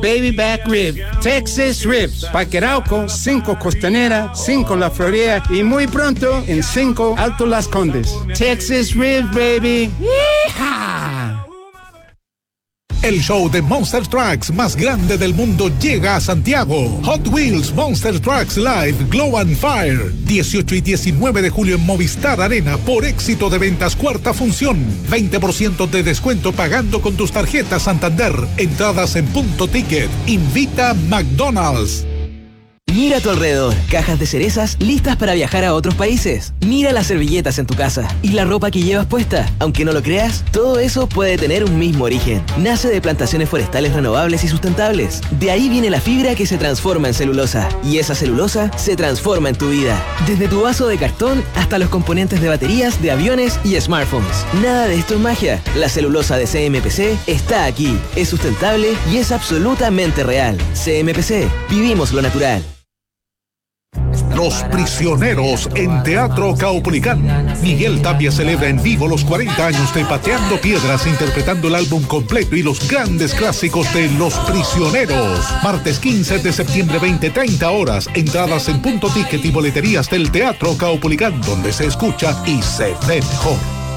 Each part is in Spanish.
Baby Back Rib, Texas Ribs, Paquerauco, 5 Costanera, 5 La Florida y muy pronto en 5 Alto Las Condes. Texas Ribs, baby. ¡Yeehaw! El show de Monster Trucks más grande del mundo llega a Santiago. Hot Wheels Monster Trucks Live Glow and Fire. 18 y 19 de julio en Movistar Arena por éxito de ventas cuarta función. 20% de descuento pagando con tus tarjetas Santander. Entradas en Punto Ticket. Invita McDonald's. Mira a tu alrededor, cajas de cerezas listas para viajar a otros países. Mira las servilletas en tu casa y la ropa que llevas puesta. Aunque no lo creas, todo eso puede tener un mismo origen. Nace de plantaciones forestales renovables y sustentables. De ahí viene la fibra que se transforma en celulosa. Y esa celulosa se transforma en tu vida. Desde tu vaso de cartón hasta los componentes de baterías, de aviones y smartphones. Nada de esto es magia. La celulosa de CMPC está aquí. Es sustentable y es absolutamente real. CMPC. Vivimos lo natural. Los Prisioneros en Teatro Caupolicán. Miguel Tapia celebra en vivo los 40 años de Pateando Piedras, interpretando el álbum completo y los grandes clásicos de Los Prisioneros. Martes 15 de septiembre, 20:30 horas. Entradas en Punto Ticket y boleterías del Teatro Caupolicán, donde se escucha y se ve mejor.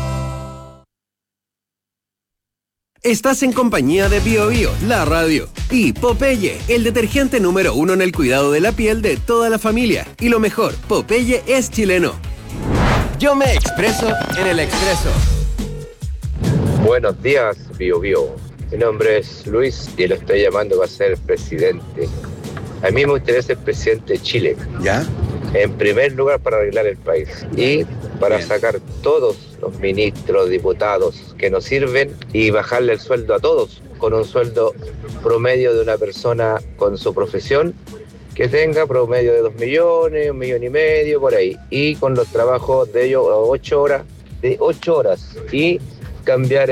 Estás en compañía de BioBio, la radio, y Popeye, el detergente número 1 en el cuidado de la piel de toda la familia. Y lo mejor, Popeye es chileno. Yo me expreso en el Expreso. Buenos días, BioBio. Mi nombre es Luis y lo estoy llamando para ser presidente. A mí me gustaría ser presidente de Chile. ¿Ya? En primer lugar, para arreglar el país y para sacar todos los ministros, diputados que nos sirven y bajarle el sueldo a todos con un sueldo promedio de una persona con su profesión que tenga promedio de 2 millones, 1,5 millones, por ahí, y con los trabajos de ellos 8 horas y cambiar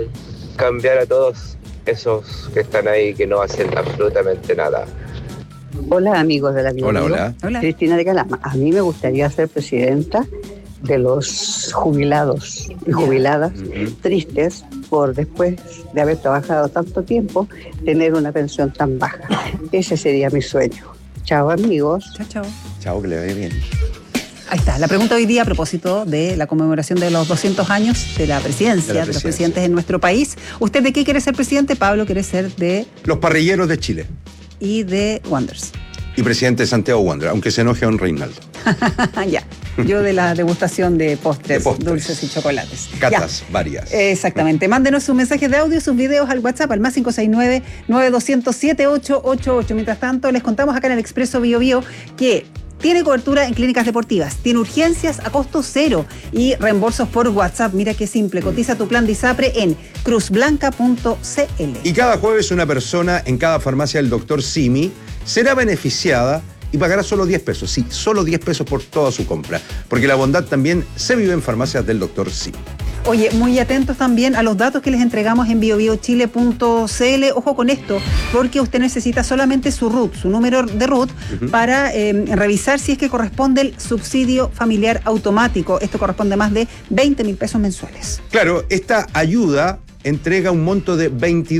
a todos esos que están ahí que no hacen absolutamente nada. Hola amigos de la vida. Hola. Cristina de Calama. A mí me gustaría ser presidenta de los jubilados y jubiladas tristes por después de haber trabajado tanto tiempo tener una pensión tan baja. Ese sería mi sueño. Chao amigos. Chao. Chao, que le vaya bien. Ahí está, la pregunta hoy día a propósito de la conmemoración de los 200 años de la presidencia, de los presidentes en nuestro país. ¿Usted de qué quiere ser presidente? Pablo quiere ser de... Los Parrilleros de Chile. Y de Wanderers. Y presidente de Santiago Wanderers, aunque se enoje a don Reinaldo. Ya, yo de la degustación de postres, dulces y chocolates. Catas varias. Exactamente. Mándenos sus mensajes de audio, sus videos al WhatsApp, al más 569-9200-7888. Mientras tanto, les contamos acá en el Expreso BioBio que tiene cobertura en clínicas deportivas, tiene urgencias a costo cero y reembolsos por WhatsApp. Mira qué simple, cotiza tu plan de ISAPRE en cruzblanca.cl. Y cada jueves una persona en cada farmacia del Dr. Simi será beneficiada y pagará solo 10 pesos. Sí, solo 10 pesos por toda su compra, porque la bondad también se vive en farmacias del Dr. Simi. Oye, muy atentos también a los datos que les entregamos en biobiochile.cl. Ojo con esto, porque usted necesita solamente su RUT, su número de RUT, para revisar si es que corresponde el subsidio familiar automático. Esto corresponde a más de 20.000 pesos mensuales. Claro, esta ayuda entrega un monto de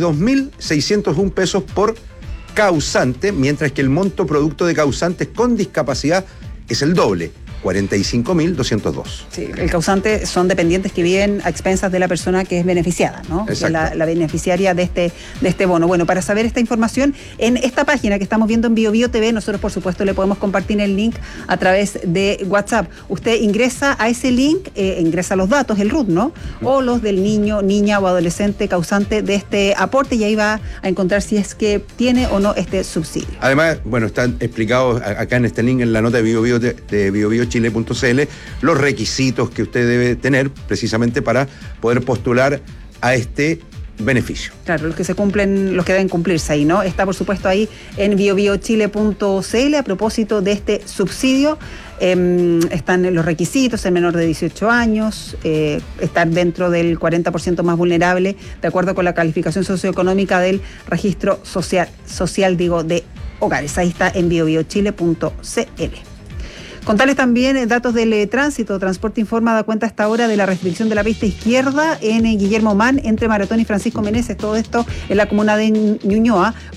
22.601 pesos por causante, mientras que el monto producto de causantes con discapacidad es el doble, 45.202. Sí, el causante son dependientes que viven a expensas de la persona que es beneficiada, ¿no? La beneficiaria de este bono. Bueno, para saber esta información, en esta página que estamos viendo en BioBio TV, nosotros por supuesto le podemos compartir el link a través de WhatsApp. Usted ingresa a ese link, ingresa los datos, el RUT, ¿no? O los del niño, niña o adolescente causante de este aporte, y ahí va a encontrar si es que tiene o no este subsidio. Además, bueno, están explicados acá en este link, en la nota de BioBiochile.cl, los requisitos que usted debe tener precisamente para poder postular a este beneficio. Claro, los que se cumplen, los que deben cumplirse ahí, ¿no? Está por supuesto ahí en biobiochile.cl a propósito de este subsidio. Están los requisitos: ser menor de 18 años, estar dentro del 40% más vulnerable, de acuerdo con la calificación socioeconómica del registro social de hogares. Ahí está en biobiochile.cl. Contarles también datos del tránsito. Transporte Informa da cuenta hasta ahora de la restricción de la pista izquierda en Guillermo Mann entre Maratón y Francisco Meneses. Todo esto en la comuna de Ñuñoa.